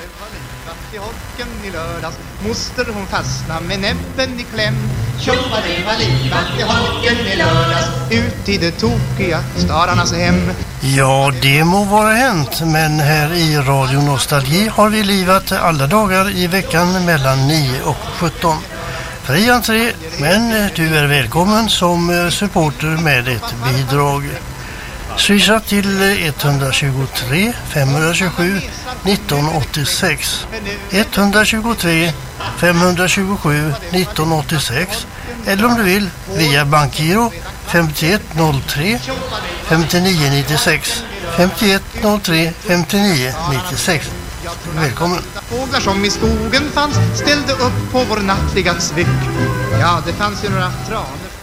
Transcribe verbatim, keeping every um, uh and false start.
I holken i lördags, moster hon fastna med näbben i kläm. Tjoppa det var livat i holken i lördags, ut i det tokiga stararnas hem. Ja, det må vara hänt, men här i Radio Nostalgi har vi livat alla dagar i veckan mellan nio och sjutton. Fri entré, men du är välkommen som supporter med ett bidrag. Swisha till ett två tre fem två sju nitton åttiosex ett två tre fem två sju nitton åttiosex eller om du vill via bankgiro femtioett noll tre femtionio nittiosex femtioett noll tre femtionio nittiosex. Välkommen. Fåglar som i skogen fanns ställde upp på vår nattliga svyck. Ja, det fanns ju några traner.